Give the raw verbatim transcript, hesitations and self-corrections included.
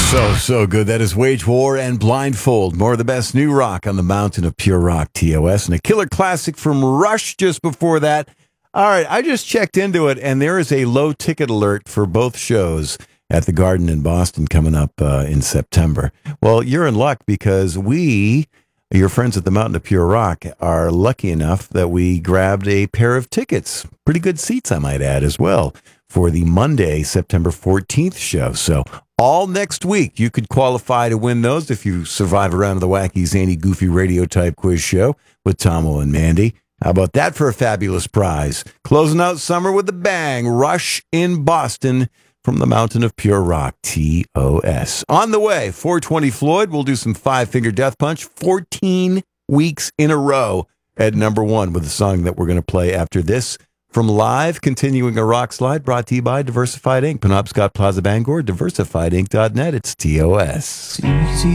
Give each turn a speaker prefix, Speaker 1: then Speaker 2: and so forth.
Speaker 1: So, so good. That is Wage War and Blindfold. More of the best new rock on the mountain of pure rock, T O S. And a killer classic from Rush just before that. All right, I just checked into it, and there is a low ticket alert for both shows at the Garden in Boston coming up uh, in September. Well, you're in luck because we, your friends at the Mountain of Pure Rock, are lucky enough that we grabbed a pair of tickets. Pretty good seats, I might add, as well, for the Monday, September fourteenth show. So all next week, you could qualify to win those if you survive around the wacky, zany, goofy radio type quiz show with Tomo and Mandy. How about that for a fabulous prize? Closing out summer with a bang. Rush in Boston from the Mountain of Pure Rock, T O S. On the way, four twenty Floyd. We'll do some five-finger death punch. fourteen weeks in a row at number one with the song that we're going to play after this. From Live, continuing a rock slide, brought to you by Diversified Incorporated. Penobscot Plaza Bangor, diversified inc dot net. It's T O S.